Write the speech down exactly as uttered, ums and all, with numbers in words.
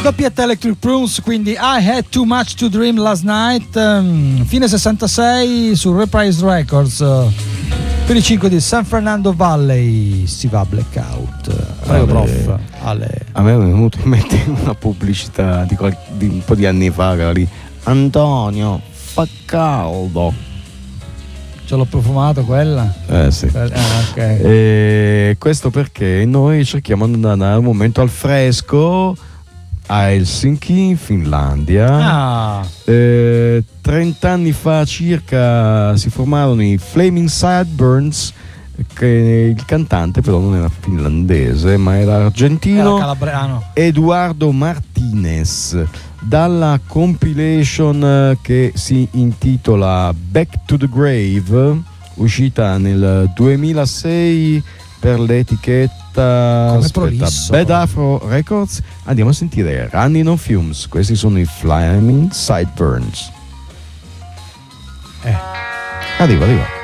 Doppietta Electric Prunes, quindi I Had Too Much to Dream Last Night, um, fine sessantasei su Reprise Records, uh, per i cinque di San Fernando Valley. Si va Blackout. Prego, prof. Ale. A me è venuto in mente una pubblicità di, qualche, di un po' di anni fa, che era lì: Antonio, fa caldo. Ce l'ho profumato quella? Eh sì. Ah, okay. E questo perché noi cerchiamo di andare un momento al fresco a Helsinki, in Finlandia. Ah. Eh, trent'anni fa circa si formarono i Flaming Sideburns, che il cantante però non era finlandese ma era argentino, era calabrano. Eduardo Martinez. Dalla compilation che si intitola Back to the Grave, uscita nel duemilasei per l'etichetta aspetta, Bad Afro Records, andiamo a sentire Running on Fumes. Questi sono i Flaming Sideburns. Eh. Arriva, arriva.